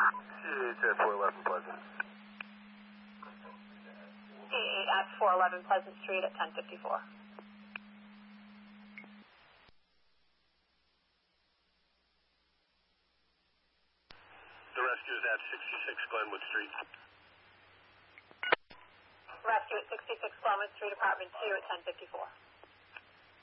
It's at 411 Pleasant. At 411 Pleasant Street at 1054. The rescue is at 66 Glenwood Street. Rescue at 66 Glenwood Street, apartment 2 at 1054.